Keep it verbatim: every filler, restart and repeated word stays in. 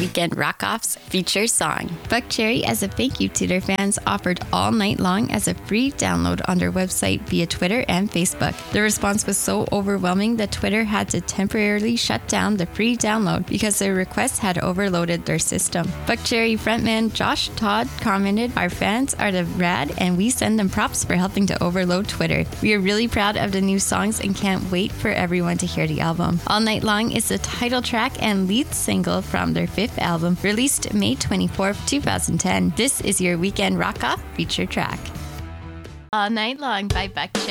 Weekend Rock-Offs feature song. Buckcherry, as a thank you to their fans, offered All Night Long as a free download on their website via Twitter and Facebook. The response was so overwhelming that Twitter had to temporarily shut down the free download because their requests had overloaded their system. Buckcherry frontman Josh Todd commented, "Our fans are the rad and we send them props for helping to overload Twitter. We are really proud of the new songs and can't wait for everyone to hear the album." All Night Long is the title track and lead single from their fifth album, released May twenty-fourth, twenty ten. This is your Weekend Rock-Off feature track. All Night Long by Buckcherry.